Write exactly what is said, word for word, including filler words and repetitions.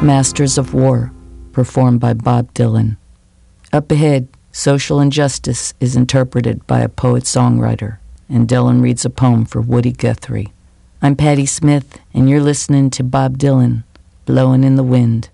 Masters of War, performed by Bob Dylan. Up ahead, social injustice is interpreted by a poet-songwriter, and Dylan reads a poem for Woody Guthrie. I'm Patti Smith, and you're listening to Bob Dylan, Blowin' in the Wind.